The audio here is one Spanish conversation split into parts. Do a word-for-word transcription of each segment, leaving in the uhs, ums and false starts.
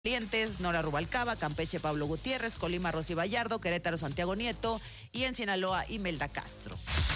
Aguascalientes, Nora Rubalcaba, Campeche, Pablo Gutiérrez, Colima, Rosy Vallardo, Querétaro, Santiago Nieto y en Sinaloa, Imelda Castro.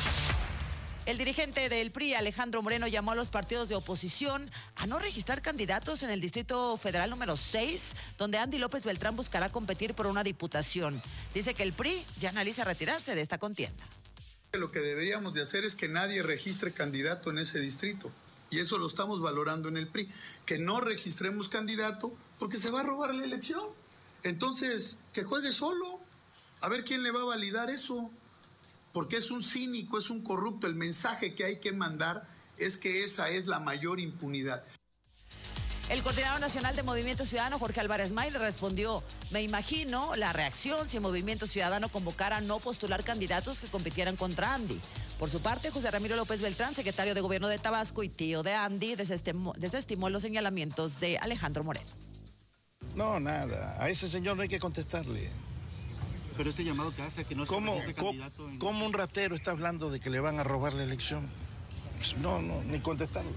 El dirigente del P R I, Alejandro Moreno, llamó a los partidos de oposición a no registrar candidatos en el Distrito Federal número seis, donde Andy López Beltrán buscará competir por una diputación. Dice que el P R I ya analiza retirarse de esta contienda. Lo que deberíamos de hacer es que nadie registre candidato en ese distrito. Y eso lo estamos valorando en el P R I. Que no registremos candidato porque se va a robar la elección. Entonces, que juegue solo. A ver quién le va a validar eso. Porque es un cínico, es un corrupto. El mensaje que hay que mandar es que esa es la mayor impunidad. El coordinador nacional de Movimiento Ciudadano, Jorge Álvarez May, le respondió: me imagino la reacción si Movimiento Ciudadano convocara a no postular candidatos que compitieran contra Andy. Por su parte, José Ramiro López Beltrán, secretario de Gobierno de Tabasco y tío de Andy, desestimó, desestimó los señalamientos de Alejandro Moreno. No, nada. A ese señor no hay que contestarle. Pero este llamado que hace a que no se ¿Cómo, registre candidato en... ¿Cómo un ratero está hablando de que le van a robar la elección? Pues no, no, ni contestarle.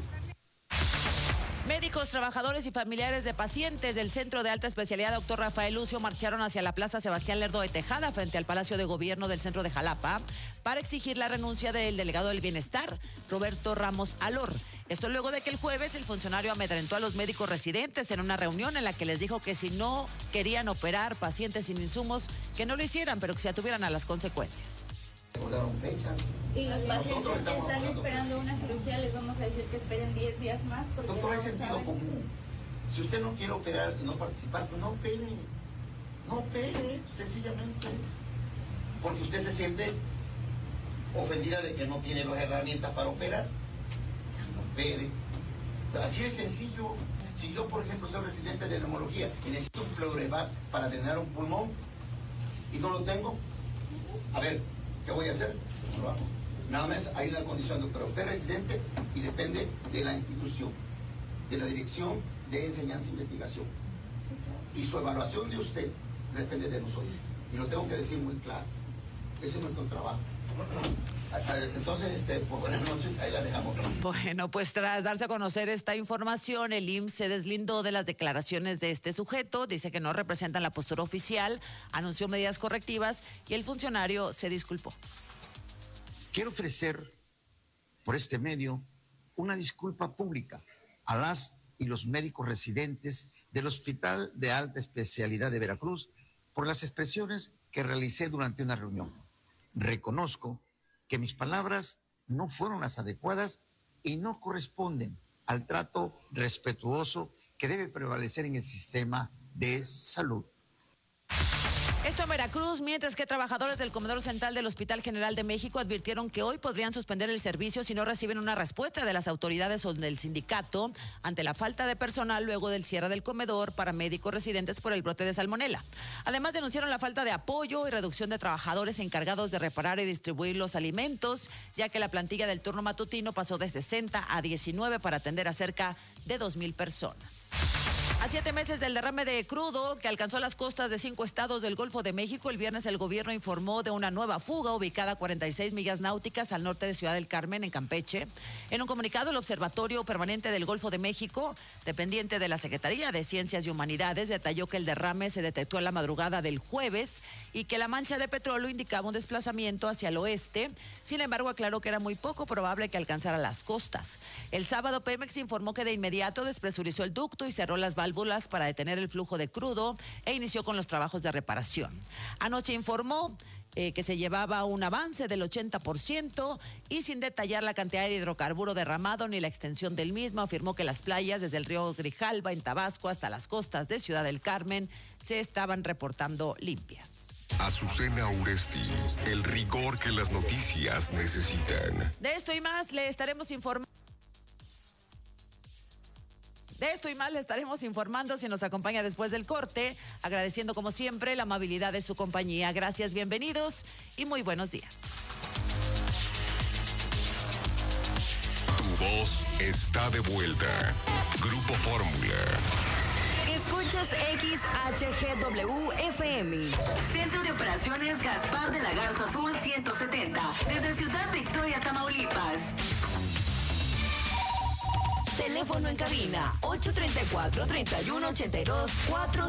Médicos, trabajadores y familiares de pacientes del Centro de Alta Especialidad Doctor Rafael Lucio marcharon hacia la Plaza Sebastián Lerdo de Tejada frente al Palacio de Gobierno del Centro de Jalapa para exigir la renuncia del delegado del Bienestar, Roberto Ramos Alor. Esto luego de que el jueves el funcionario amedrentó a los médicos residentes en una reunión en la que les dijo que si no querían operar pacientes sin insumos, que no lo hicieran, pero que se atuvieran a las consecuencias. Fechas. Y los pacientes que están hablando. esperando una cirugía, les vamos a decir que esperen diez días más. Porque doctor, es sentido saben. común. Si usted no quiere operar y no participar, pues no opere. No opere, sencillamente. Porque usted se siente ofendida de que no tiene las herramientas para operar. No opere. Así de sencillo. Si yo, por ejemplo, soy residente de neumología y necesito un pleurevat para drenar un pulmón y no lo tengo, a ver, ¿qué voy a hacer? No lo hago. Nada más hay una condición, doctor. Usted es residente y depende de la institución, de la Dirección de Enseñanza e Investigación. Y su evaluación de usted depende de nosotros. Y lo tengo que decir muy claro. Ese es nuestro trabajo. Entonces, este, pues, buenas noches, ahí la dejamos. Bueno, pues tras darse a conocer esta información, el I M S S se deslindó de las declaraciones de este sujeto, dice que no representan la postura oficial, anunció medidas correctivas y el funcionario se disculpó. Quiero ofrecer por este medio una disculpa pública a las y los médicos residentes del Hospital de Alta Especialidad de Veracruz por las expresiones que realicé durante una reunión. Reconozco que mis palabras no fueron las adecuadas y no corresponden al trato respetuoso que debe prevalecer en el sistema de salud. Esto en Veracruz, mientras que trabajadores del Comedor Central del Hospital General de México advirtieron que hoy podrían suspender el servicio si no reciben una respuesta de las autoridades o del sindicato ante la falta de personal luego del cierre del comedor para médicos residentes por el brote de salmonela. Además, denunciaron la falta de apoyo y reducción de trabajadores encargados de reparar y distribuir los alimentos, ya que la plantilla del turno matutino pasó de sesenta a diecinueve para atender a cerca de dos mil personas. A siete meses del derrame de crudo que alcanzó las costas de cinco estados del Golfo de México, el viernes el gobierno informó de una nueva fuga ubicada a cuarenta y seis millas náuticas al norte de Ciudad del Carmen, en Campeche. En un comunicado, el Observatorio Permanente del Golfo de México, dependiente de la Secretaría de Ciencias y Humanidades, detalló que el derrame se detectó en la madrugada del jueves y que la mancha de petróleo indicaba un desplazamiento hacia el oeste. Sin embargo, aclaró que era muy poco probable que alcanzara las costas. El sábado, Pemex informó que de inmediato despresurizó el ducto y cerró las válvulas para detener el flujo de crudo e inició con los trabajos de reparación. Anoche informó eh, que se llevaba un avance del ochenta por ciento y sin detallar la cantidad de hidrocarburo derramado ni la extensión del mismo, afirmó que las playas desde el río Grijalba en Tabasco hasta las costas de Ciudad del Carmen se estaban reportando limpias. Azucena Uresti, el rigor que las noticias necesitan. De esto y más le estaremos informando. De esto y más le estaremos informando si nos acompaña después del corte, agradeciendo como siempre la amabilidad de su compañía. Gracias, bienvenidos y muy buenos días. Tu voz está de vuelta. Grupo Fórmula. Escuchas X H G W F M. Centro de Operaciones Gaspar de la Garza Sur ciento setenta. Desde Ciudad Victoria, Tamaulipas. Teléfono en cabina ocho tres cuatro, tres uno ocho dos, cuatro